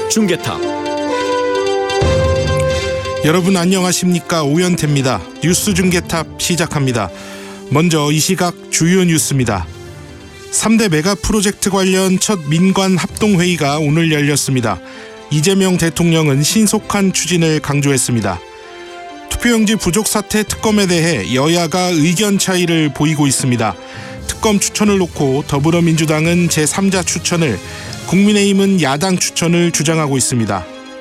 중계탑. 여러분 안녕하십니까? 오연태입니다. 뉴스 중계탑 시작합니다. 먼저 이 시각 주요 뉴스입니다. 3대 메가 프로젝트 관련 첫 민관 합동회의가 오늘 열렸습니다. 이재명 대통령은 신속한 추진을 강조했습니다. 투표용지 부족 사태 특검에 대해 여야가 의견 차이를 보이고 있습니다. 특검 추천을 놓고 더불어민주당은 제3자 추천을, 국민의힘은 야당 추천을 주장하고 있습니다.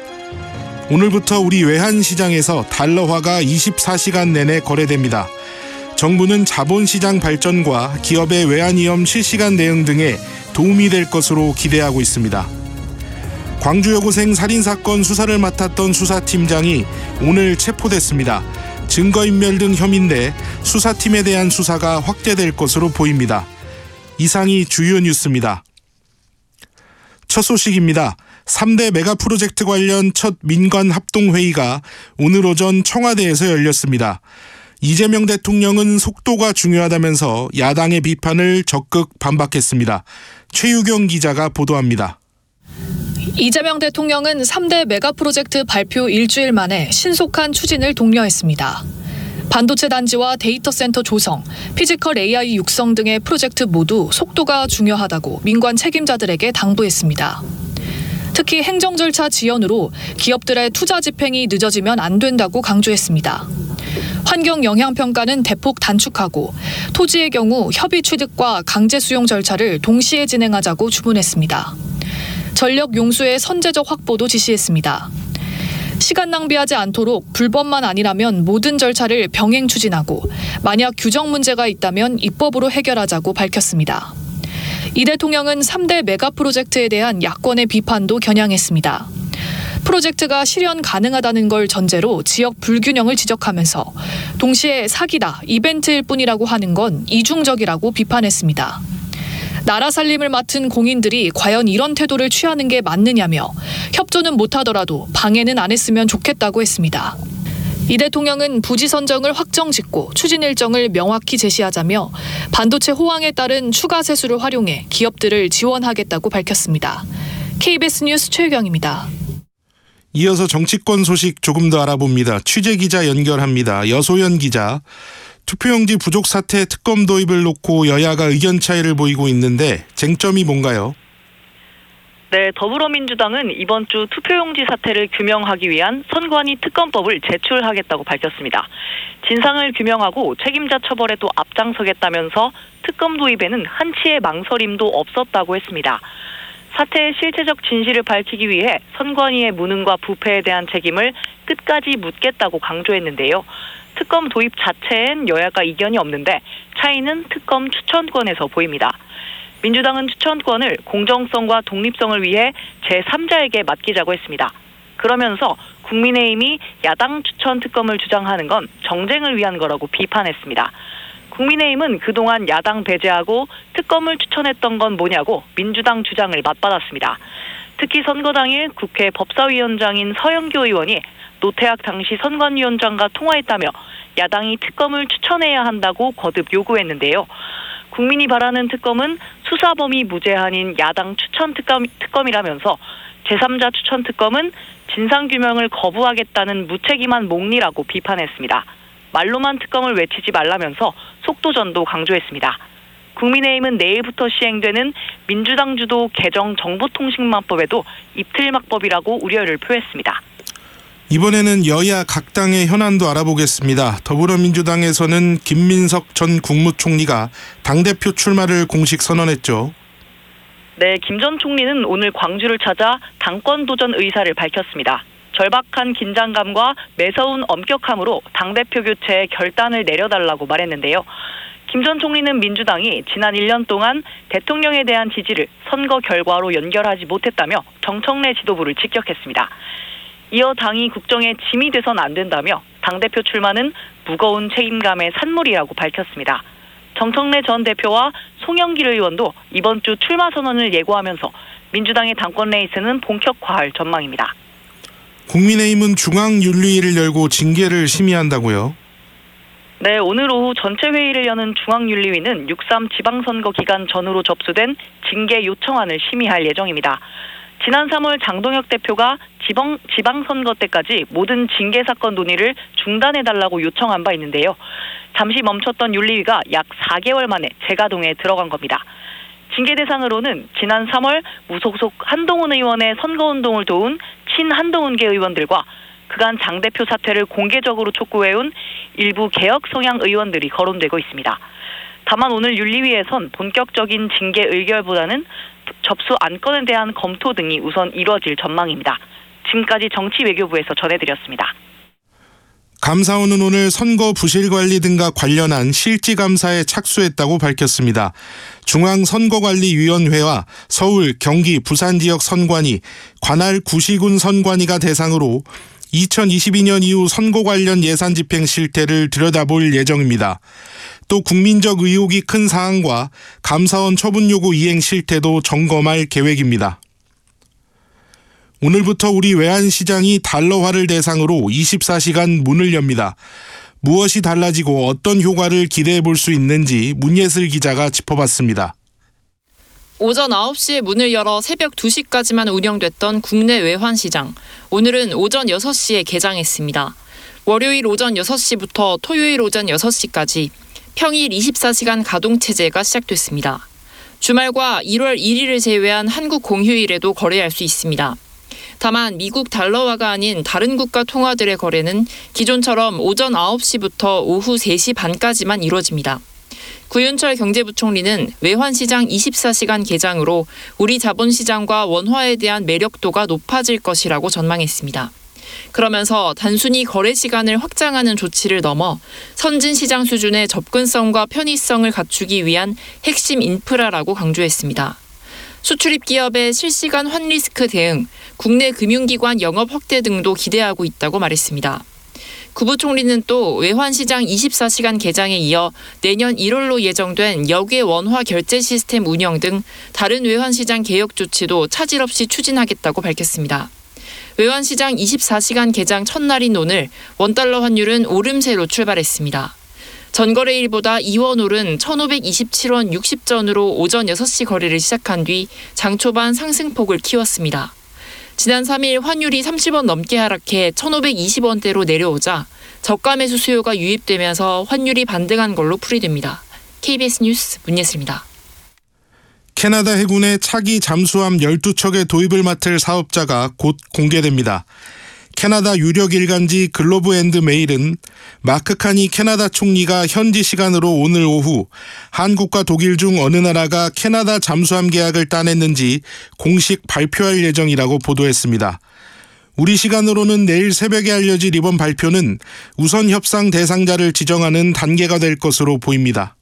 오늘부터 우리 외환시장에서 달러화가 24시간 내내 거래됩니다. 정부는 자본시장 발전과 기업의 외환위험 실시간 대응 등에 도움이 될 것으로 기대하고 있습니다. 광주 여고생 살인사건 수사를 맡았던 수사팀장이 오늘 체포됐습니다. 증거인멸 등 혐의인데 수사팀에 대한 수사가 확대될 것으로 보입니다. 이상이 주요 뉴스입니다. 첫 소식입니다. 3대 메가 프로젝트 관련 첫 민관 합동회의가 오늘 오전 청와대에서 열렸습니다. 이재명 대통령은 속도가 중요하다면서 야당의 비판을 적극 반박했습니다. 최유경 기자가 보도합니다. 이재명 대통령은 3대 메가 프로젝트 발표 일주일 만에 신속한 추진을 독려했습니다. 반도체 단지와 데이터 센터 조성, 피지컬 AI 육성 등의 프로젝트 모두 속도가 중요하다고 민관 책임자들에게 당부했습니다. 특히 행정 절차 지연으로 기업들의 투자 집행이 늦어지면 안 된다고 강조했습니다. 환경 영향 평가는 대폭 단축하고 토지의 경우 협의 취득과 강제 수용 절차를 동시에 진행하자고 주문했습니다. 전력 용수의 선제적 확보도 지시했습니다. 시간 낭비하지 않도록 불법만 아니라면 모든 절차를 병행 추진하고 만약 규정 문제가 있다면 입법으로 해결하자고 밝혔습니다. 이 대통령은 3대 메가 프로젝트에 대한 야권의 비판도 겨냥했습니다. 프로젝트가 실현 가능하다는 걸 전제로 지역 불균형을 지적하면서 동시에 사기다, 이벤트일 뿐이라고 하는 건 이중적이라고 비판했습니다. 나라 살림을 맡은 공인들이 과연 이런 태도를 취하는 게 맞느냐며 협조는 못하더라도 방해는 안 했으면 좋겠다고 했습니다. 이 대통령은 부지 선정을 확정짓고 추진 일정을 명확히 제시하자며 반도체 호황에 따른 추가 세수를 활용해 기업들을 지원하겠다고 밝혔습니다. KBS 뉴스 최유경입니다. 이어서 정치권 소식 조금 더 알아봅니다. 취재기자 연결합니다. 여소연 기자. 투표용지 부족 사태 특검 도입을 놓고 여야가 의견 차이를 보이고 있는데 쟁점이 뭔가요? 네, 더불어민주당은 이번 주 투표용지 사태를 규명하기 위한 선관위 특검법을 제출하겠다고 밝혔습니다. 진상을 규명하고 책임자 처벌에 또 앞장서겠다면서 특검 도입에는 한치의 망설임도 없었다고 했습니다. 사태의 실체적 진실을 밝히기 위해 선관위의 무능과 부패에 대한 책임을 끝까지 묻겠다고 강조했는데요. 특검 도입 자체엔 여야가 이견이 없는데 차이는 특검 추천권에서 보입니다. 민주당은 추천권을 공정성과 독립성을 위해 제3자에게 맡기자고 했습니다. 그러면서 국민의힘이 야당 추천 특검을 주장하는 건 정쟁을 위한 거라고 비판했습니다. 국민의힘은 그동안 야당 배제하고 특검을 추천했던 건 뭐냐고 민주당 주장을 맞받았습니다. 특히 선거 당일 국회 법사위원장인 서영교 의원이 노태학 당시 선관위원장과 통화했다며 야당이 특검을 추천해야 한다고 거듭 요구했는데요. 국민이 바라는 특검은 수사 범위 무제한인 야당 추천 특검이라면서 제3자 추천 특검은 진상규명을 거부하겠다는 무책임한 몽리라고 비판했습니다. 말로만 특검을 외치지 말라면서 속도전도 강조했습니다. 국민의힘은 내일부터 시행되는 민주당 주도 개정 정보통신망법에도 입틀막법이라고 우려를 표했습니다. 이번에는 여야 각 당의 현안도 알아보겠습니다. 더불어민주당에서는 김민석 전 국무총리가 당대표 출마를 공식 선언했죠. 네, 김 전 총리는 오늘 광주를 찾아 당권 도전 의사를 밝혔습니다. 절박한 긴장감과 매서운 엄격함으로 당대표 교체에 결단을 내려달라고 말했는데요. 김 전 총리는 민주당이 지난 1년 동안 대통령에 대한 지지를 선거 결과로 연결하지 못했다며 정청래 지도부를 직격했습니다. 이어 당이 국정에 짐이 돼선 안 된다며 당대표 출마는 무거운 책임감의 산물이라고 밝혔습니다. 정청래 전 대표와 송영길 의원도 이번 주 출마 선언을 예고하면서 민주당의 당권 레이스는 본격화할 전망입니다. 국민의힘은 중앙윤리위를 열고 징계를 심의한다고요? 네, 오늘 오후 전체 회의를 여는 중앙윤리위는 6.3 지방선거 기간 전후로 접수된 징계 요청안을 심의할 예정입니다. 지난 3월 장동혁 대표가 지방선거 때까지 모든 징계 사건 논의를 중단해달라고 요청한 바 있는데요. 잠시 멈췄던 윤리위가 약 4개월 만에 재가동에 들어간 겁니다. 징계 대상으로는 지난 3월 무소속 한동훈 의원의 선거운동을 도운 친한동훈계 의원들과 그간 장 대표 사퇴를 공개적으로 촉구해온 일부 개혁 성향 의원들이 거론되고 있습니다. 다만 오늘 윤리위에선 본격적인 징계 의결보다는 접수 안건에 대한 검토 등이 우선 이루어질 전망입니다. 지금까지 정치외교부에서 전해드렸습니다. 감사원은 오늘 선거 부실 관리 등과 관련한 실지 감사에 착수했다고 밝혔습니다. 중앙선거관리위원회와 서울, 경기, 부산 지역 선관위, 관할 구시군 선관위가 대상으로 2022년 이후 선거 관련 예산 집행 실태를 들여다볼 예정입니다. 또 국민적 의혹이 큰 사항과 감사원 처분 요구 이행 실태도 점검할 계획입니다. 오늘부터 우리 외환시장이 달러화를 대상으로 24시간 문을 엽니다. 무엇이 달라지고 어떤 효과를 기대해 볼 수 있는지 문예슬 기자가 짚어봤습니다. 오전 9시에 문을 열어 새벽 2시까지만 운영됐던 국내 외환시장. 오늘은 오전 6시에 개장했습니다. 월요일 오전 6시부터 토요일 오전 6시까지 평일 24시간 가동체제가 시작됐습니다. 주말과 1월 1일을 제외한 한국 공휴일에도 거래할 수 있습니다. 다만 미국 달러화가 아닌 다른 국가 통화들의 거래는 기존처럼 오전 9시부터 오후 3시 반까지만 이루어집니다. 구윤철 경제부총리는 외환시장 24시간 개장으로 우리 자본시장과 원화에 대한 매력도가 높아질 것이라고 전망했습니다. 그러면서 단순히 거래 시간을 확장하는 조치를 넘어 선진시장 수준의 접근성과 편의성을 갖추기 위한 핵심 인프라라고 강조했습니다. 수출입 기업의 실시간 환리스크 대응, 국내 금융기관 영업 확대 등도 기대하고 있다고 말했습니다. 구 부총리는 또 외환시장 24시간 개장에 이어 내년 1월로 예정된 역외 원화 결제 시스템 운영 등 다른 외환시장 개혁 조치도 차질 없이 추진하겠다고 밝혔습니다. 외환시장 24시간 개장 첫날인 오늘 원달러 환율은 오름세로 출발했습니다. 전거래일보다 2원 오른 1,527원 60전으로 오전 6시 거래를 시작한 뒤 장 초반 상승폭을 키웠습니다. 지난 3일 환율이 30원 넘게 하락해 1,520원대로 내려오자 저가 매수 수요가 유입되면서 환율이 반등한 걸로 풀이됩니다. KBS 뉴스 문예슬입니다. 캐나다 해군의 차기 잠수함 12척의 도입을 맡을 사업자가 곧 공개됩니다. 캐나다 유력 일간지 글로브 앤드 메일은 마크 카니 캐나다 총리가 현지 시간으로 오늘 오후 한국과 독일 중 어느 나라가 캐나다 잠수함 계약을 따냈는지 공식 발표할 예정이라고 보도했습니다. 우리 시간으로는 내일 새벽에 알려질 이번 발표는 우선 협상 대상자를 지정하는 단계가 될 것으로 보입니다.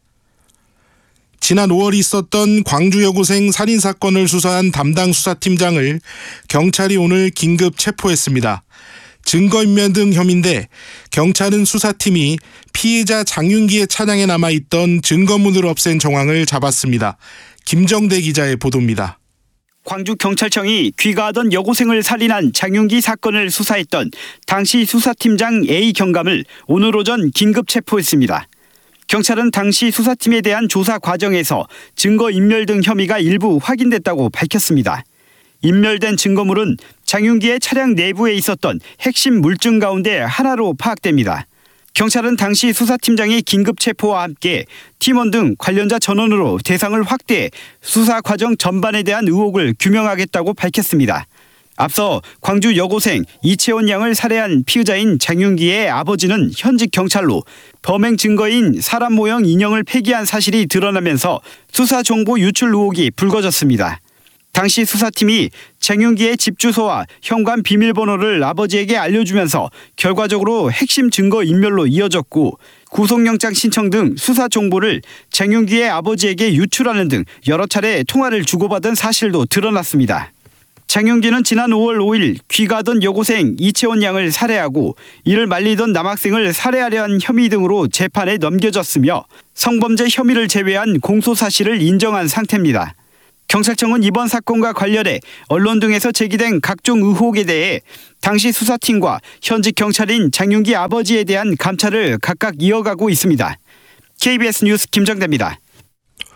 지난 5월 있었던 광주 여고생 살인사건을 수사한 담당 수사팀장을 경찰이 오늘 긴급 체포했습니다. 증거인멸 등 혐의인데 경찰은 수사팀이 피해자 장윤기의 차량에 남아있던 증거물을 없앤 정황을 잡았습니다. 김정대 기자의 보도입니다. 광주경찰청이 귀가하던 여고생을 살인한 장윤기 사건을 수사했던 당시 수사팀장 A 경감을 오늘 오전 긴급 체포했습니다. 경찰은 당시 수사팀에 대한 조사 과정에서 증거인멸 등 혐의가 일부 확인됐다고 밝혔습니다. 인멸된 증거물은 장윤기의 차량 내부에 있었던 핵심 물증 가운데 하나로 파악됩니다. 경찰은 당시 수사팀장의 긴급 체포와 함께 팀원 등 관련자 전원으로 대상을 확대해 수사 과정 전반에 대한 의혹을 규명하겠다고 밝혔습니다. 앞서 광주 여고생 이채원 양을 살해한 피의자인 장윤기의 아버지는 현직 경찰로 범행 증거인 사람 모형 인형을 폐기한 사실이 드러나면서 수사 정보 유출 의혹이 불거졌습니다. 당시 수사팀이 장윤기의 집 주소와 현관 비밀번호를 아버지에게 알려주면서 결과적으로 핵심 증거 인멸로 이어졌고 구속영장 신청 등 수사 정보를 장윤기의 아버지에게 유출하는 등 여러 차례 통화를 주고받은 사실도 드러났습니다. 장윤기는 지난 5월 5일 귀가하던 여고생 이채원 양을 살해하고 이를 말리던 남학생을 살해하려 한 혐의 등으로 재판에 넘겨졌으며 성범죄 혐의를 제외한 공소 사실을 인정한 상태입니다. 경찰청은 이번 사건과 관련해 언론 등에서 제기된 각종 의혹에 대해 당시 수사팀과 현직 경찰인 장윤기 아버지에 대한 감찰을 각각 이어가고 있습니다. KBS 뉴스 김정대입니다.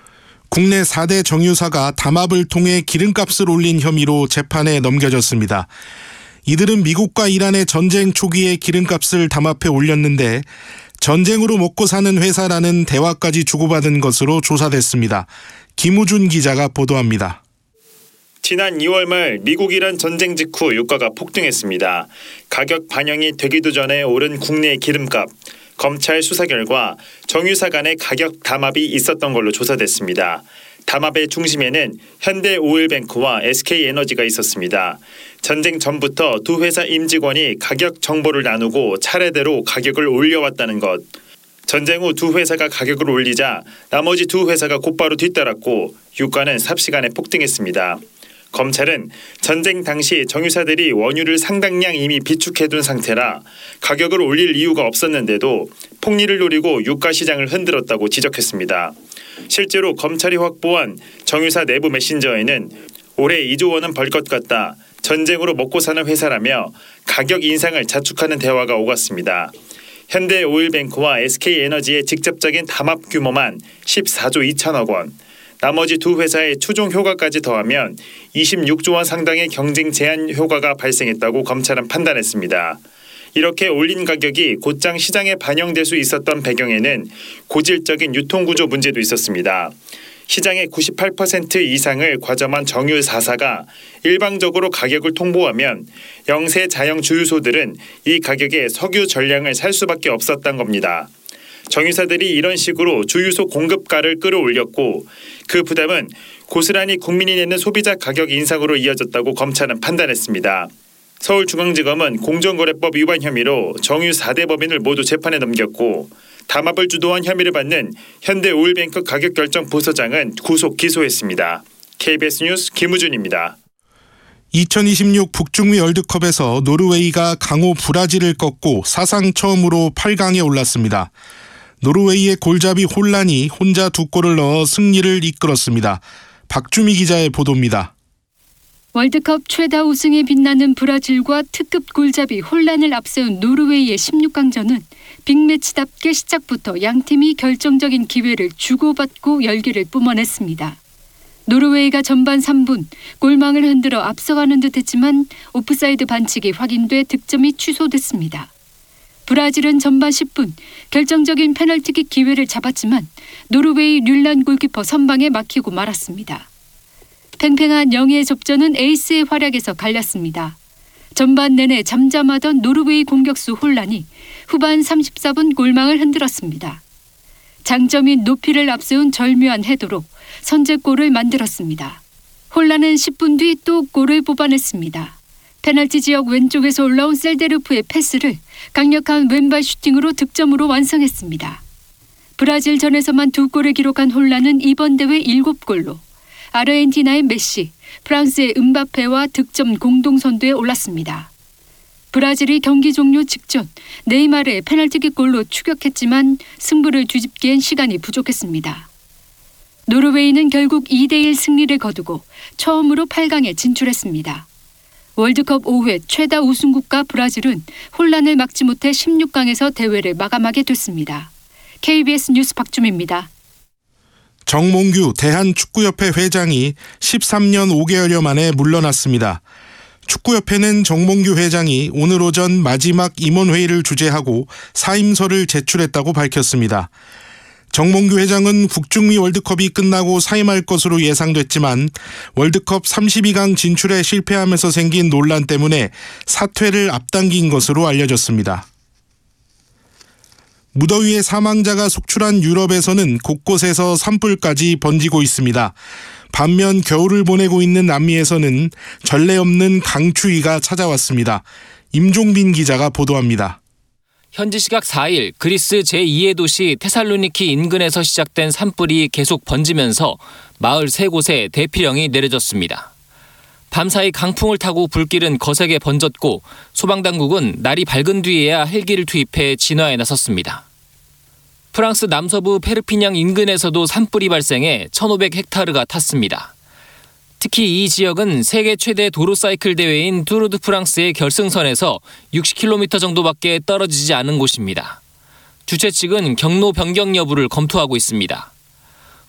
국내 4대 정유사가 담합을 통해 기름값을 올린 혐의로 재판에 넘겨졌습니다. 이들은 미국과 이란의 전쟁 초기에 기름값을 담합해 올렸는데 전쟁으로 먹고 사는 회사라는 대화까지 주고받은 것으로 조사됐습니다. 김우준 기자가 보도합니다. 지난 2월 말 미국-이란 전쟁 직후 유가가 폭등했습니다. 가격 반영이 되기도 전에 오른 국내 기름값. 검찰 수사 결과 정유사 간의 가격 담합이 있었던 걸로 조사됐습니다. 담합의 중심에는 현대오일뱅크와 SK에너지가 있었습니다. 전쟁 전부터 두 회사 임직원이 가격 정보를 나누고 차례대로 가격을 올려왔다는 것. 전쟁 후 두 회사가 가격을 올리자 나머지 두 회사가 곧바로 뒤따랐고 유가는 삽시간에 폭등했습니다. 검찰은 전쟁 당시 정유사들이 원유를 상당량 이미 비축해둔 상태라 가격을 올릴 이유가 없었는데도 폭리를 노리고 유가 시장을 흔들었다고 지적했습니다. 실제로 검찰이 확보한 정유사 내부 메신저에는 올해 2조 원은 벌 것 같다. 전쟁으로 먹고 사는 회사라며 가격 인상을 자축하는 대화가 오갔습니다. 현대오일뱅크와 SK에너지의 직접적인 담합 규모만 14조 2천억 원. 나머지 두 회사의 추종 효과까지 더하면 26조 원 상당의 경쟁 제한 효과가 발생했다고 검찰은 판단했습니다. 이렇게 올린 가격이 곧장 시장에 반영될 수 있었던 배경에는 고질적인 유통구조 문제도 있었습니다. 시장의 98% 이상을 과점한 정유 4사가 일방적으로 가격을 통보하면 영세 자영 주유소들은 이 가격에 석유 전량을 살 수밖에 없었던 겁니다. 정유사들이 이런 식으로 주유소 공급가를 끌어올렸고 그 부담은 고스란히 국민이 내는 소비자 가격 인상으로 이어졌다고 검찰은 판단했습니다. 서울중앙지검은 공정거래법 위반 혐의로 정유 4대 법인을 모두 재판에 넘겼고 담합을 주도한 혐의를 받는 현대오일뱅크 가격결정 부서장은 구속 기소했습니다. KBS 뉴스 김우준입니다. 2026 북중미 월드컵에서 노르웨이가 강호 브라질을 꺾고 사상 처음으로 8강에 올랐습니다. 노르웨이의 골잡이 혼란이 혼자 2골을 넣어 승리를 이끌었습니다. 박주미 기자의 보도입니다. 월드컵 최다 우승에 빛나는 브라질과 특급 골잡이 혼란을 앞세운 노르웨이의 16강전은 빅매치답게 시작부터 양팀이 결정적인 기회를 주고받고 열기를 뿜어냈습니다. 노르웨이가 전반 3분 골망을 흔들어 앞서가는 듯했지만 오프사이드 반칙이 확인돼 득점이 취소됐습니다. 브라질은 전반 10분 결정적인 페널티킥 기회를 잡았지만 노르웨이 뮬란 골키퍼 선방에 막히고 말았습니다. 팽팽한 영예의 접전은 에이스의 활약에서 갈렸습니다. 전반 내내 잠잠하던 노르웨이 공격수 혼란이 후반 34분 골망을 흔들었습니다. 장점인 높이를 앞세운 절묘한 헤더로 선제골을 만들었습니다. 혼란은 10분 뒤 또 골을 뽑아냈습니다. 페널티 지역 왼쪽에서 올라온 셀데르프의 패스를 강력한 왼발 슈팅으로 득점으로 완성했습니다. 브라질전에서만 2골을 기록한 혼란은 이번 대회 7골로 아르헨티나의 메시, 프랑스의 음바페와 득점 공동 선두에 올랐습니다. 브라질이 경기 종료 직전 네이마르의 페널티킥 골로 추격했지만 승부를 뒤집기엔 시간이 부족했습니다. 노르웨이는 결국 2대1 승리를 거두고 처음으로 8강에 진출했습니다. 월드컵 5회 최다 우승국가 브라질은 혼란을 막지 못해 16강에서 대회를 마감하게 됐습니다. KBS 뉴스 박주미입니다. 정몽규 대한축구협회 회장이 13년 5개월여 만에 물러났습니다. 축구협회는 정몽규 회장이 오늘 오전 마지막 임원회의를 주재하고 사임서를 제출했다고 밝혔습니다. 정몽규 회장은 북중미 월드컵이 끝나고 사임할 것으로 예상됐지만 월드컵 32강 진출에 실패하면서 생긴 논란 때문에 사퇴를 앞당긴 것으로 알려졌습니다. 무더위에 사망자가 속출한 유럽에서는 곳곳에서 산불까지 번지고 있습니다. 반면 겨울을 보내고 있는 남미에서는 전례 없는 강추위가 찾아왔습니다. 임종빈 기자가 보도합니다. 현지 시각 4일 그리스 제2의 도시 테살로니키 인근에서 시작된 산불이 계속 번지면서 마을 3곳에 대피령이 내려졌습니다. 밤사이 강풍을 타고 불길은 거세게 번졌고 소방당국은 날이 밝은 뒤에야 헬기를 투입해 진화에 나섰습니다. 프랑스 남서부 페르피냥 인근에서도 산불이 발생해 1,500헥타르가 탔습니다. 특히 이 지역은 세계 최대 도로 사이클 대회인 투르드 프랑스의 결승선에서 60km 정도밖에 떨어지지 않은 곳입니다. 주최 측은 경로 변경 여부를 검토하고 있습니다.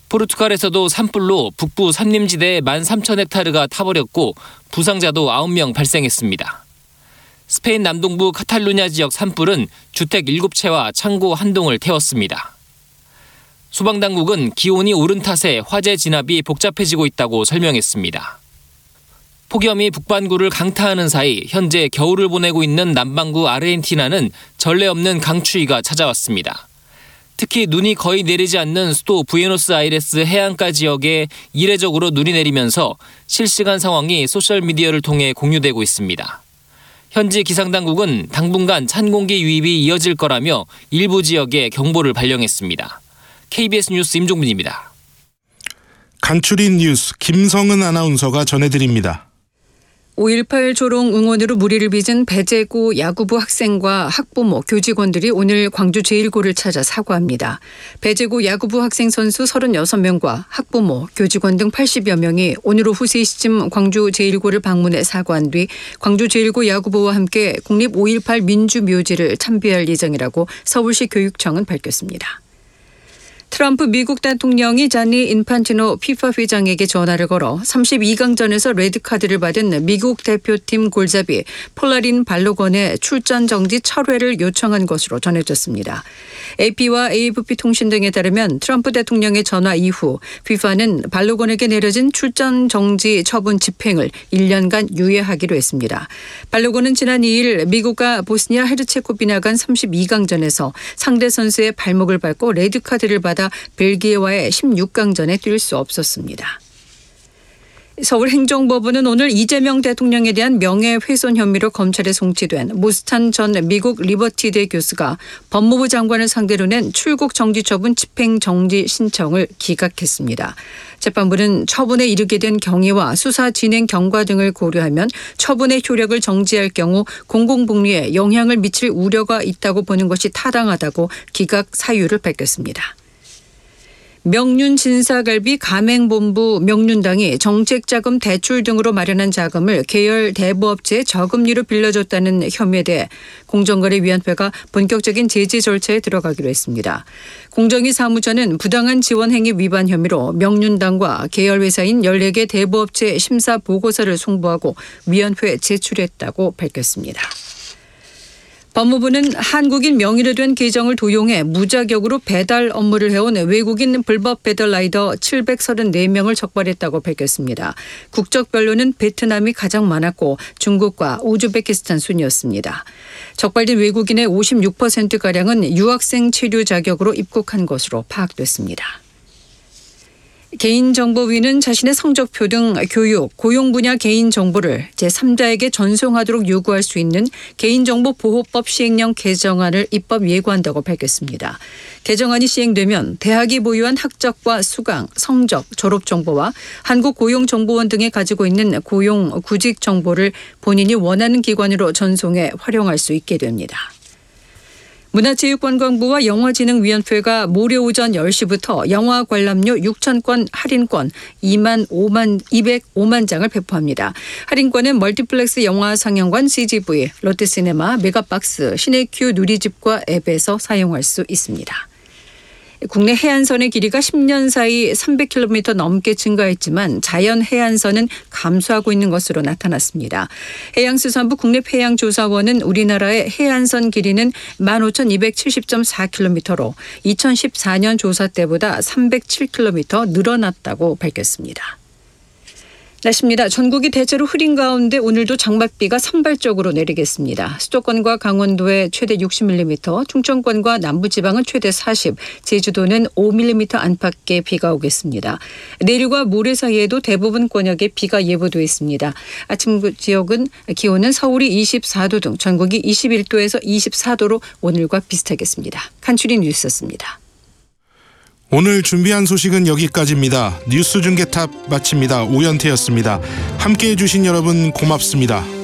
포르투갈에서도 산불로 북부 산림지대 13,000헥타르가 타버렸고 부상자도 9명 발생했습니다. 스페인 남동부 카탈루냐 지역 산불은 주택 7채와 창고 1동을 태웠습니다. 소방당국은 기온이 오른 탓에 화재 진압이 복잡해지고 있다고 설명했습니다. 폭염이 북반구를 강타하는 사이 현재 겨울을 보내고 있는 남반구 아르헨티나는 전례 없는 강추위가 찾아왔습니다. 특히 눈이 거의 내리지 않는 수도 부에노스아이레스 해안가 지역에 이례적으로 눈이 내리면서 실시간 상황이 소셜미디어를 통해 공유되고 있습니다. 현지 기상당국은 당분간 찬 공기 유입이 이어질 거라며 일부 지역에 경보를 발령했습니다. KBS 뉴스 임종빈입니다. 간추린 뉴스 김성은 아나운서가 전해드립니다. 5.18 조롱 응원으로 무리를 빚은 배제고 야구부 학생과 학부모, 교직원들이 오늘 광주 제1고를 찾아 사과합니다. 배제고 야구부 학생 선수 36명과 학부모, 교직원 등 80여 명이 오늘 오후 3시쯤 광주 제1고를 방문해 사과한 뒤 광주 제1고 야구부와 함께 국립 5.18 민주묘지를 참배할 예정이라고 서울시 교육청은 밝혔습니다. 트럼프 미국 대통령이 자니 인판티노 피파 회장에게 전화를 걸어 32강전에서 레드카드를 받은 미국 대표팀 골잡이 폴라린 발로건의 출전 정지 철회를 요청한 것으로 전해졌습니다. AP와 AFP 통신 등에 따르면 트럼프 대통령의 전화 이후 피파는 발로건에게 내려진 출전 정지 처분 집행을 1년간 유예하기로 했습니다. 발로건은 지난 2일 미국과 보스니아 헤르체고비나 간 32강전에서 상대 선수의 발목을 밟고 레드카드를 받아 벨기에와의 16강전에 뛸 수 없었습니다. 서울행정법원은 오늘 이재명 대통령에 대한 명예훼손 혐의로 검찰에 송치된 모스탄 전 미국 리버티대 교수가 법무부 장관을 상대로 낸 출국 정지 처분 집행 정지 신청을 기각했습니다. 재판부는 처분에 이르게 된 경위와 수사 진행 경과 등을 고려하면 처분의 효력을 정지할 경우 공공복리에 영향을 미칠 우려가 있다고 보는 것이 타당하다고 기각 사유를 밝혔습니다. 명륜 진사갈비 가맹본부 명륜당이 정책자금 대출 등으로 마련한 자금을 계열 대부업체에 저금리로 빌려줬다는 혐의에 대해 공정거래위원회가 본격적인 제재 절차에 들어가기로 했습니다. 공정위 사무처는 부당한 지원 행위 위반 혐의로 명륜당과 계열회사인 14개 대부업체 심사 보고서를 송부하고 위원회에 제출했다고 밝혔습니다. 법무부는 한국인 명의로 된 계정을 도용해 무자격으로 배달 업무를 해온 외국인 불법 배달 라이더 734명을 적발했다고 밝혔습니다. 국적별로는 베트남이 가장 많았고 중국과 우즈베키스탄 순이었습니다. 적발된 외국인의 56%가량은 유학생 체류 자격으로 입국한 것으로 파악됐습니다. 개인정보위는 자신의 성적표 등 교육, 고용 분야 개인정보를 제3자에게 전송하도록 요구할 수 있는 개인정보보호법 시행령 개정안을 입법 예고한다고 밝혔습니다. 개정안이 시행되면 대학이 보유한 학적과 수강, 성적, 졸업정보와 한국고용정보원 등이 가지고 있는 고용, 구직 정보를 본인이 원하는 기관으로 전송해 활용할 수 있게 됩니다. 문화체육관광부와 영화진흥위원회가 모레 오전 10시부터 영화 관람료 6,000건 할인권 205만 장을 배포합니다. 할인권은 멀티플렉스 영화 상영관 CGV, 롯데시네마, 메가박스, 시네큐 누리집과 앱에서 사용할 수 있습니다. 국내 해안선의 길이가 10년 사이 300km 넘게 증가했지만 자연 해안선은 감소하고 있는 것으로 나타났습니다. 해양수산부 국립해양조사원은 우리나라의 해안선 길이는 15,270.4km로 2014년 조사 때보다 307km 늘어났다고 밝혔습니다. 날씨입니다. 전국이 대체로 흐린 가운데 오늘도 장맛비가 산발적으로 내리겠습니다. 수도권과 강원도에 최대 60mm, 충청권과 남부지방은 최대 40, 제주도는 5mm 안팎의 비가 오겠습니다. 내일과 모레 사이에도 대부분 권역에 비가 예보돼 있습니다. 아침 지역은 기온은 서울이 24도 등 전국이 21도에서 24도로 오늘과 비슷하겠습니다. 간추린 뉴스였습니다. 오늘 준비한 소식은 여기까지입니다. 뉴스 중계탑 마칩니다. 오연태였습니다. 함께해 주신 여러분 고맙습니다.